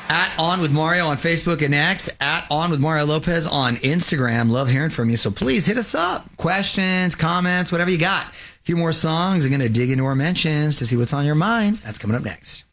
At On With Mario on Facebook and X. At On With Mario Lopez on Instagram. Love hearing from you. So please hit us up. Questions, comments, whatever you got. A few more songs. I'm going to dig into our mentions to see what's on your mind. That's coming up next.